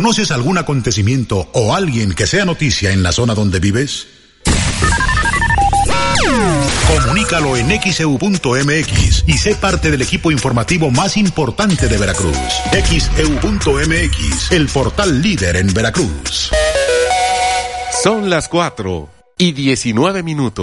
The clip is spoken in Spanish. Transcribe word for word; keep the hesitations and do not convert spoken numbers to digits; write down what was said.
¿Conoces algún acontecimiento o alguien que sea noticia en la zona donde vives? Comunícalo en X E U punto M X y sé parte del equipo informativo más importante de Veracruz. X E U punto M X, el portal líder en Veracruz. Son las cuatro y diecinueve minutos.